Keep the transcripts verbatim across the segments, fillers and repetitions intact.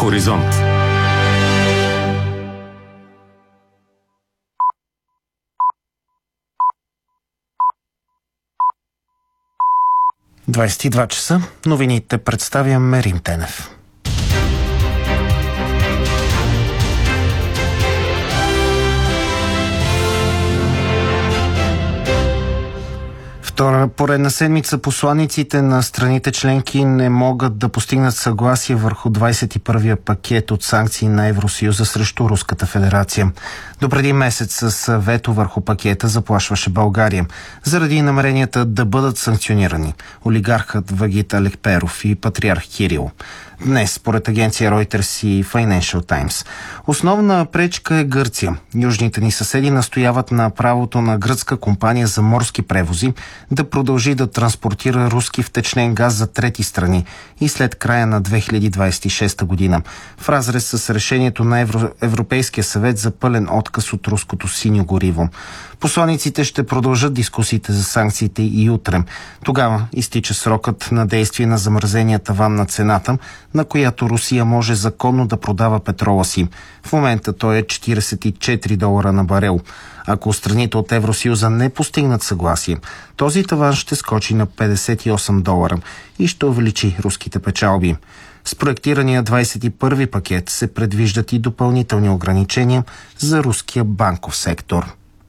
Хоризонт. двадесет и два часа. Новините представя Мерим Тенев. Втора поредна седмица посланиците на страните членки не могат да постигнат съгласие върху двадесет и първия пакет от санкции на Евросъюза срещу Руската федерация. Допреди месец с вето върху пакета заплашваше България, заради намеренията да бъдат санкционирани олигархът Вагит Алекперов и патриарх Кирил. Днес, според агенция Reuters и Financial Times, основна пречка е Гърция. Южните ни съседи настояват на правото на гръцка компания за морски превози да продължи да транспортира руски втечнен газ за трети страни и след края на две хиляди двадесет и шеста година, в разрез с решението на Евро... Европейския съвет за пълен отказ от руското синьо гориво. Посланиците ще продължат дискусиите за санкциите и утре. Тогава изтича срокът на действие на замразения таван на цената, на която Русия може законно да продава петрола си. В момента той е четиридесет и четири долара на барел. Ако страните от Евросъюза не постигнат съгласие, този таван ще скочи на петдесет и осем долара и ще увеличи руските печалби. С проектирания двадесет и първи пакет се предвиждат и допълнителни ограничения за руския банков сектор.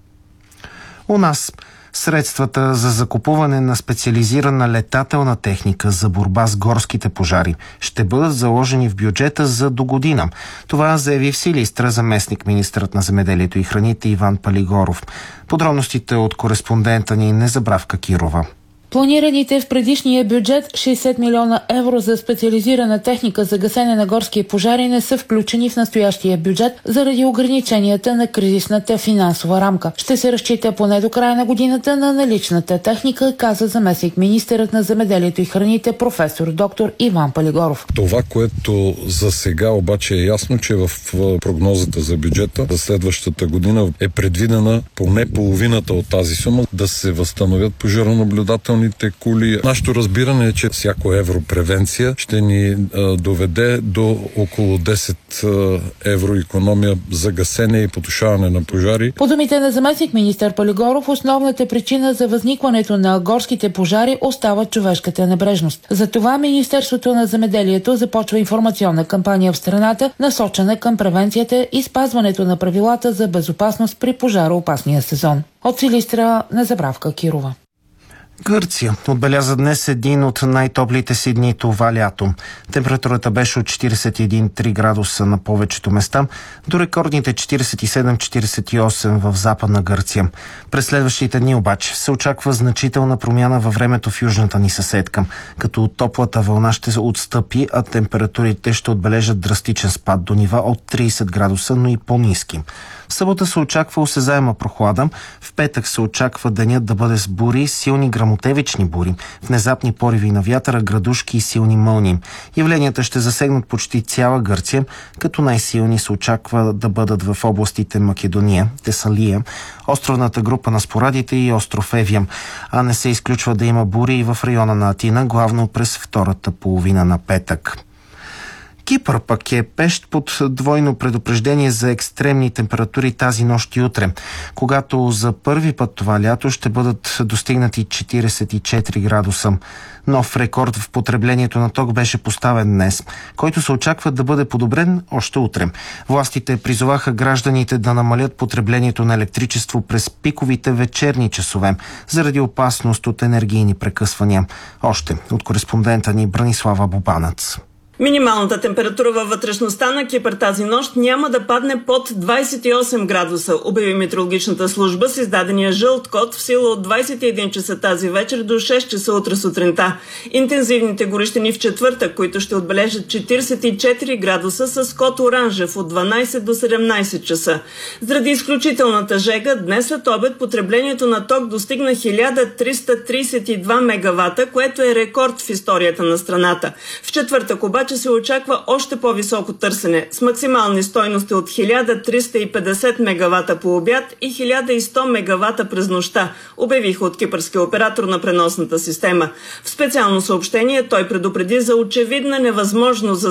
У нас средствата за закупуване на специализирана летателна техника за борба с горските пожари ще бъдат заложени в бюджета за догодина. Това заяви в Силистра заместник министърът на земеделието и храните Иван Палигоров. Подробностите от кореспондента ни Незабравка Кирова. Планираните в предишния бюджет шейсет милиона евро за специализирана техника за гасене на горски пожари не са включени в настоящия бюджет заради ограниченията на кризисната финансова рамка. Ще се разчита поне до края на годината на наличната техника, каза заместник министърът на земеделието и храните професор доктор Иван Палигоров. Това, което за сега обаче е ясно, че в прогнозата за бюджета за следващата година е предвидена поне половината от тази сума да се възстановят пожаронаблюдателни кули. Нашето разбиране е, че всяко евро превенция ще ни а, доведе до около десет а, евро икономия за гасене и потушаване на пожари. По думите на заместник министър Палигоров, основната причина за възникването на горските пожари остава човешката небрежност. Затова Министерството на земеделието започва информационна кампания в страната, насочена към превенцията и спазването на правилата за безопасност при пожароопасния сезон. От Силистра, Незабравка Кирова. Гърция отбеляза днес един от най-топлите си дни това лято. Температурата беше от четиридесет и един цяло и три градуса на повечето места до рекордните четиридесет и седем цяло четиридесет и осем в Западна Гърция. През следващите дни обаче се очаква значителна промяна във времето в южната ни съседка, като топлата вълна ще отстъпи, а температурите ще отбележат драстичен спад до нива от тридесет градуса, но и по-ниски. В събота се очаква осезаема прохлада, в петък се очаква денят да бъде с бури, силни грамотевични бури, внезапни пориви на вятъра, градушки и силни мълни. Явленията ще засегнат почти цяла Гърция, като най-силни се очаква да бъдат в областите Македония, Тесалия, островната група на Спорадите и остров Евия, а не се изключва да има бури и в района на Атина, главно през втората половина на петък. Кипър пък е пещ под двойно предупреждение за екстремни температури тази нощ и утре, когато за първи път това лято ще бъдат достигнати четиридесет и четири градуса. Нов рекорд в потреблението на ток беше поставен днес, който се очаква да бъде подобрен още утре. Властите призоваха гражданите да намалят потреблението на електричество през пиковите вечерни часове, заради опасност от енергийни прекъсвания. Още от кореспондента ни Бранислава Бобанац. Минималната температура във вътрешността на Кипър тази нощ няма да падне под двадесет и осем градуса, обяви метеорологичната служба с издадения жълт код в сила от двадесет и един часа тази вечер до шест часа утре сутринта. Интензивните горещини в четвъртък, които ще отбележат четиридесет и четири градуса с код оранжев от дванадесет до седемнадесет часа. Заради изключителната жега, днес след обед потреблението на ток достигна хиляда триста тридесет и два мегавата, което е рекорд в историята на страната. В четвъртък обаче се очаква още по-високо търсене, с максимални стойности от хиляда триста и петдесет мегавата по обяд и хиляда и сто мегавата през нощта, обявиха от кипърския оператор на преносната система. В специално съобщение той предупреди за очевидна невъзможност за